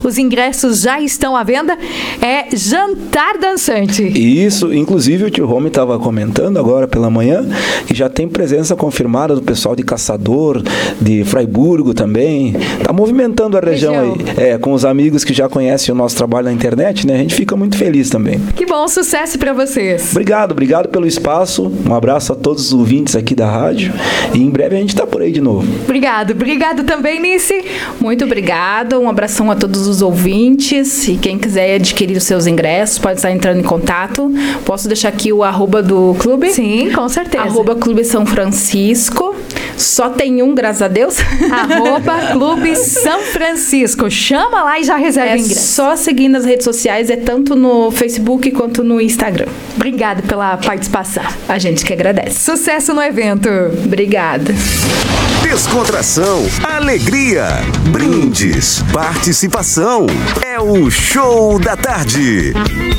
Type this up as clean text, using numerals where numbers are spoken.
Os ingressos já estão à venda, é Jantar Dançante. Isso, inclusive o tio Rome estava comentando agora pela manhã que já tem presença confirmada do pessoal de Caçador, de Fraiburgo também. Está movimentando a região aí, com os amigos que já conhecem o nosso trabalho na internet, né? A gente fica muito feliz também. Que bom, sucesso para vocês. Obrigado pelo espaço, um abraço a todos os ouvintes aqui da rádio e em breve a gente está por aí de novo. Obrigado também, Nice. Muito obrigada, um abração a todos os ouvintes e quem quiser adquirir os seus ingressos pode estar entrando em contato. Posso deixar aqui o @ do clube? Sim, com certeza. @Clube São Francisco. Só tem um, graças a Deus. @Clube São Francisco. Chama lá e já reserva o ingresso. Só seguir nas redes sociais, é tanto no Facebook quanto no Instagram. Obrigada pela participação. A gente que agradece. Sucesso no evento. Obrigada. Descontração, alegria, brindes, participação. É o Show da Tarde.